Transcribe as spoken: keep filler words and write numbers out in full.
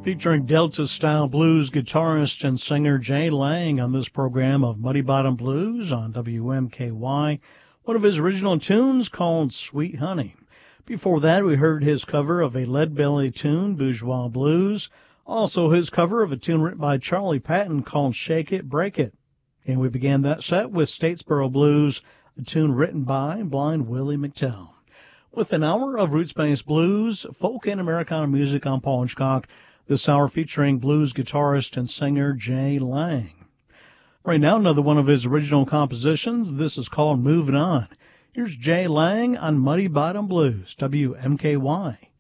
Featuring Delta-style blues guitarist and singer Jay Lang on this program of Muddy Bottom Blues on W M K Y, one of his original tunes called Sweet Honey. Before that, we heard his cover of a Leadbelly tune, Bourgeois Blues, also his cover of a tune written by Charlie Patton called Shake It, Break It. And we began that set with Statesboro Blues, a tune written by Blind Willie McTell. With an hour of roots-based blues, folk, and Americana music, I'm Paul Hitchcock. This hour featuring blues guitarist and singer Jay Lang. Right now, another one of his original compositions. This is called Moving On. Here's Jay Lang on Muddy Bottom Blues, W M K Y.